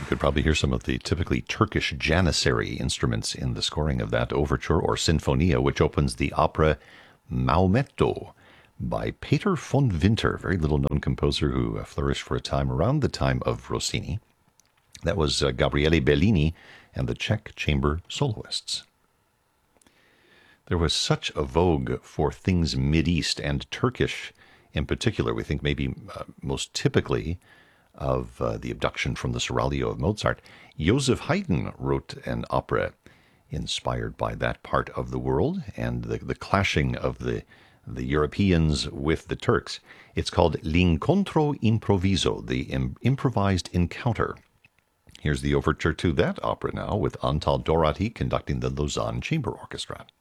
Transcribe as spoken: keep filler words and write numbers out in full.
could probably hear some of the typically Turkish Janissary instruments in the scoring of that overture or sinfonia, which opens the opera Maometto by Peter von Winter, very little-known composer who uh, flourished for a time around the time of Rossini. That was uh, Gabriele Bellini and the Czech Chamber Soloists. There was such a vogue for things Mideast and Turkish in particular. We think maybe uh, most typically of uh, the abduction from the Seraglio of Mozart. Joseph Haydn wrote an opera inspired by that part of the world and the, the clashing of the, the Europeans with the Turks. It's called L'Incontro Improviso, the im- improvised encounter. Here's the overture to that opera now with Antal Dorati conducting the Lausanne Chamber Orchestra.